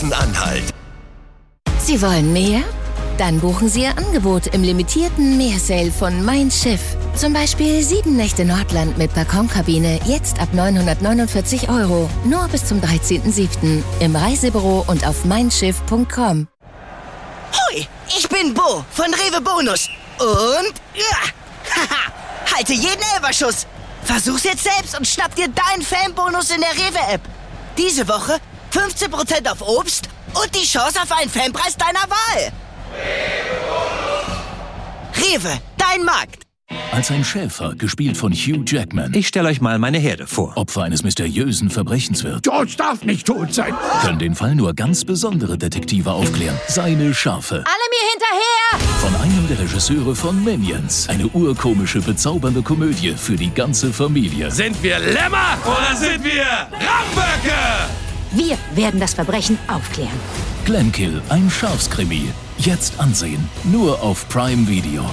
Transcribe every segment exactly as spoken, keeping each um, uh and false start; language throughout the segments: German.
Sachsen-Anhalt. Sie wollen mehr? Dann buchen Sie Ihr Angebot im limitierten Meersale von Mein Schiff. Zum Beispiel sieben Nächte Nordland mit Balkonkabine, jetzt ab neunhundertneunundvierzig Euro. Nur bis zum dreizehnten siebten im Reisebüro und auf mein schiff punkt com. Hui, ich bin Bo von Rewe Bonus. Und, ja, haha, halte jeden Elferschuss. Versuch's jetzt selbst und schnapp dir deinen Fanbonus in der Rewe-App. Diese Woche fünfzehn Prozent auf Obst und die Chance auf einen Fanpreis deiner Wahl. Rewe, dein Markt. Als ein Schäfer, gespielt von Hugh Jackman, Ich stelle euch mal meine Herde vor. Opfer eines mysteriösen Verbrechens wird, George darf nicht tot sein. können den Fall nur ganz besondere Detektive aufklären. Seine Schafe. Alle mir hinterher! Von einem der Regisseure von Minions. Eine urkomische, bezaubernde Komödie für die ganze Familie. Sind wir Lämmer oder sind wir Ramböcke? Wir werden das Verbrechen aufklären. Glenkill, ein Schafskrimi. Jetzt ansehen. Nur auf Prime Video.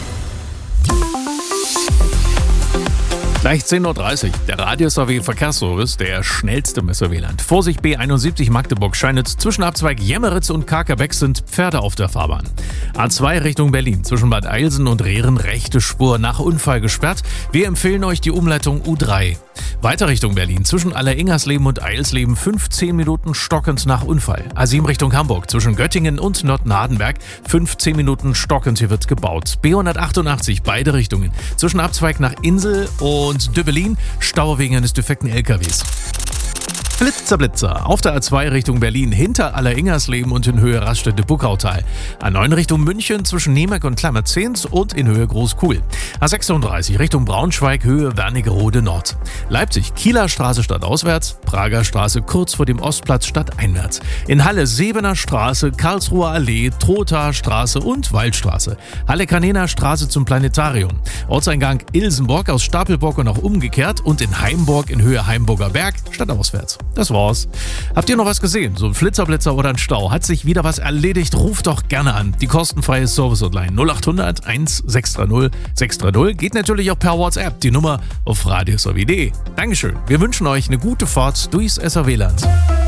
Gleich zehn Uhr dreißig. Der Radius A W Verkehrsservice, der schnellste im S R W-Land. Vorsicht, B einundsiebzig Magdeburg-Scheinitz. Zwischen Abzweig Jemmeritz und Karkerbeck sind Pferde auf der Fahrbahn. A zwei Richtung Berlin. Zwischen Bad Eilsen und Rehren rechte Spur nach Unfall gesperrt. Wir empfehlen euch die Umleitung U drei. Weiter Richtung Berlin. Zwischen Alleringersleben und Eilsleben fünfzehn Minuten stockend nach Unfall. A sieben Richtung Hamburg. Zwischen Göttingen und Nordnadenberg fünfzehn Minuten stockend. Hier wird gebaut. B hundertachtundachtzig, beide Richtungen. Zwischen Abzweig nach Insel und Döbelin, Stau wegen eines defekten L K Ws. Blitzer, Blitzer. Auf der A zwei Richtung Berlin hinter Alleringersleben und in Höhe Raststätte-Buckautal. A neun Richtung München zwischen Nemek und Klammerzehns und in Höhe Großkuhl. A sechsunddreißig Richtung Braunschweig, Höhe Wernigerode Nord. Leipzig, Kieler Straße stadtauswärts, Prager Straße kurz vor dem Ostplatz stadteinwärts. In Halle Sebener Straße, Karlsruher Allee, Trothaer Straße und Waldstraße. Halle-Kanener Straße zum Planetarium. Ortseingang Ilsenburg aus Stapelbock und auch umgekehrt und in Heimburg in Höhe Heimburger Berg stadtauswärts. Das war's. Habt ihr noch was gesehen? So ein Flitzerblitzer oder ein Stau? Hat sich wieder was erledigt? Ruft doch gerne an. Die kostenfreie Service-Hotline null achthundert eins sechs drei null sechs drei null. Geht natürlich auch per WhatsApp. Die Nummer auf radius a w punkt de. Dankeschön. Wir wünschen euch eine gute Fahrt durchs S R W-Land.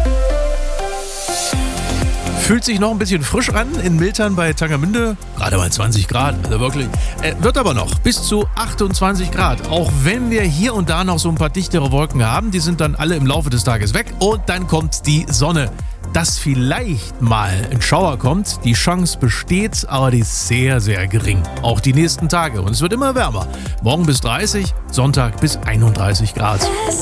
Fühlt sich noch ein bisschen frisch an in Miltern bei Tangermünde. Gerade mal zwanzig Grad, also wirklich. Äh, wird aber noch bis zu achtundzwanzig Grad. Auch wenn wir hier und da noch so ein paar dichtere Wolken haben, die sind dann alle im Laufe des Tages weg und dann kommt die Sonne. Dass vielleicht mal ein Schauer kommt, die Chance besteht, aber die ist sehr, sehr gering. Auch die nächsten Tage. Und es wird immer wärmer. Morgen bis dreißig, Sonntag bis einunddreißig Grad.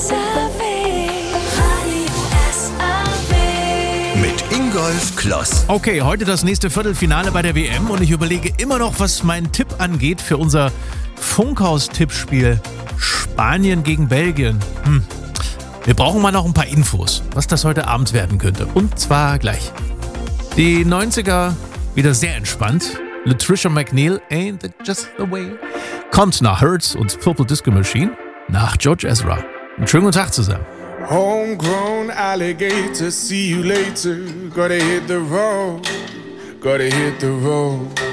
Mit Ingolf Kloss. Okay, heute das nächste Viertelfinale bei der W M und ich überlege immer noch, was meinen Tipp angeht für unser Funkhaus-Tippspiel Spanien gegen Belgien. Hm. Wir brauchen mal noch ein paar Infos, was das heute Abend werden könnte. Und zwar gleich. Die neunziger wieder sehr entspannt. Latricia McNeil, Ain't It Just The Way? Kommt nach Hurts und Purple Disco Machine, nach George Ezra. Einen schönen guten Tag zusammen. Homegrown alligator, see you later. Gotta hit the road, gotta hit the road.